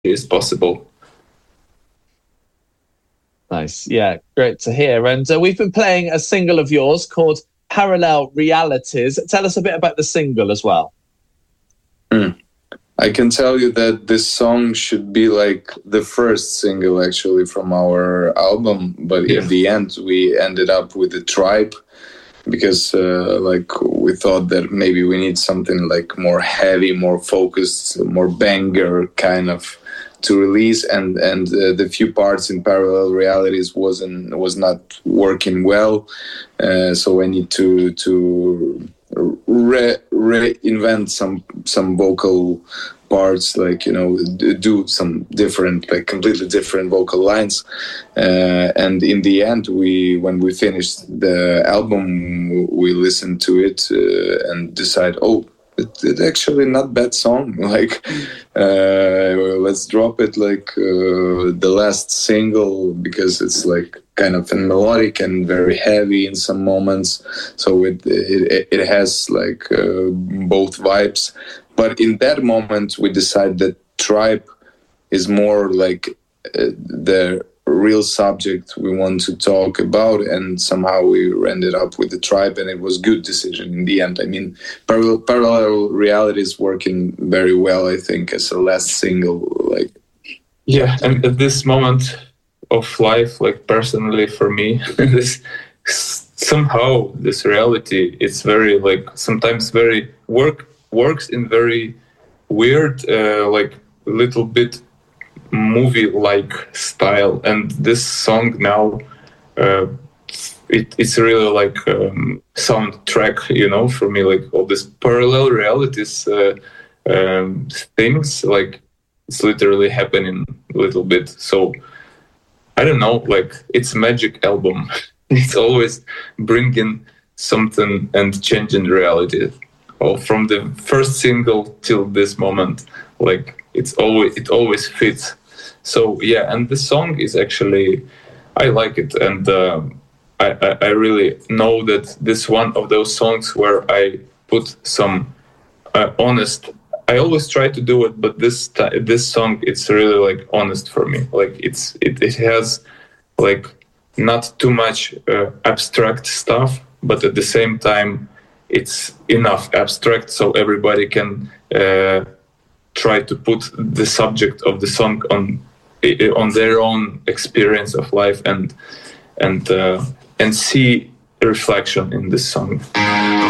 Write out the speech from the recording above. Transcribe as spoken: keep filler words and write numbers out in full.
is possible. Nice. Yeah, great to hear. And uh, we've been playing a single of yours called Parallel Realities. Tell us a bit about the single as well. Mm. I can tell you that this song should be like the first single actually from our album, but yeah. In the end we ended up with The Tribe because uh, like we thought that maybe we need something like more heavy, more focused, more banger kind of to release, and and uh, the few parts in Parallel Realities wasn't was not working well, uh, so I need to to re- reinvent some some vocal parts, like, you know, do some different, like completely different vocal lines, uh, and in the end, we when we finished the album, we listened to it uh, and decide, oh. It's it actually not bad song. Like, uh, let's drop it like uh, the last single because it's like kind of melodic and very heavy in some moments. So it it, it has like uh, both vibes. But in that moment, we decided that Tribe is more like uh, the real subject we want to talk about, and somehow we ended up with The Tribe, and it was good decision in the end. I mean, Parallel, Parallel Reality is working very well, I think, as a last single. Like, yeah, and at this moment of life, like personally for me, this somehow this reality, it's very like sometimes very work works in very weird, uh, like little bit movie-like style, and this song now uh, it, it's really like um, soundtrack, you know, for me, like all these parallel realities uh, um, things, like it's literally happening a little bit. So I don't know, like it's a magic album. It's always bringing something and changing reality. Well, from the first single till this moment, like it's always it always fits. So yeah, and the song is actually, I like it, and uh, I, I I really know that this one of those songs where I put some uh, honest. I always try to do it, but this this song, it's really like honest for me. Like it's it it has like not too much uh, abstract stuff, but at the same time it's enough abstract so everybody can uh, try to put the subject of the song on on their own experience of life and and uh, and see a reflection in this song.